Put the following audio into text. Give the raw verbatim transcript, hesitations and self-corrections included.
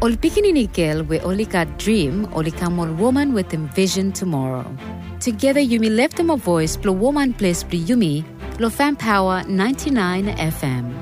Ol pikininikel we olika dream olikamol woman with envision tomorrow. Together Yumi left them a voice plo woman place plo Yumi lo fan power ninety-nine F M.